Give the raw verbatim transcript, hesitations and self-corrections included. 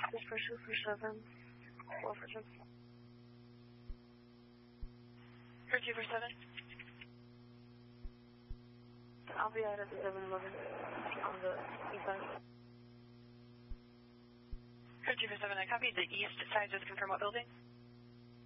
This for two for seven. Four for two. For two for seven. I'll be out at the seven eleven on the east side. For two for seven, I copy the east side. Just confirm what building?